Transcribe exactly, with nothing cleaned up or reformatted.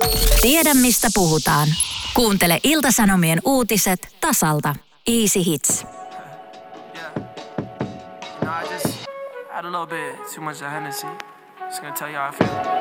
Tiedä mistä puhutaan. Kuuntele Ilta-Sanomien uutiset tasalta. Easy Hits. I just had a little bit too much of Hennessy. Just gonna tell you how I feel.